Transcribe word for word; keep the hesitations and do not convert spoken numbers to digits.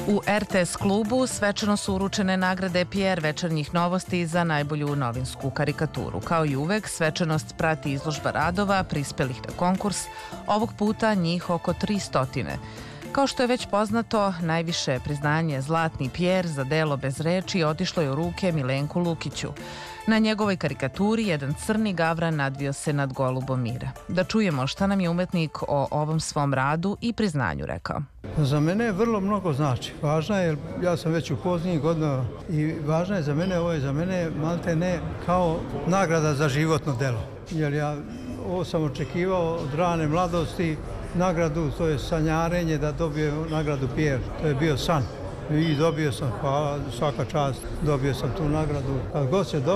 U er te es klubu svečano su uručene nagrade P R večernjih novosti za najbolju novinsku karikaturu. Kao i uvek, svečanost prati izložba radova prispelih na konkurs, ovog puta njih oko tri stotine. Kao što je već poznato, najviše priznanje Zlatni Pjer za delo bez reči otišlo je u ruke Milenku Lukiću. Na njegovoj karikaturi jedan crni gavran nadvio se nad golubom mira. Da čujemo šta nam je umetnik o ovom svom radu i priznanju rekao. Za mene vrlo mnogo znači. Važna je, ja sam već u poznijih godina i važna je za mene, ovo je za mene malte ne kao nagrada za životno delo. Jer ja ovo sam očekivao od rane mladosti, nagradu, to je sanjarenje da dobije nagradu Pjer. To je bio san. I dobio sam, hvala, svaka čast, dobio sam tu nagradu. Kad god se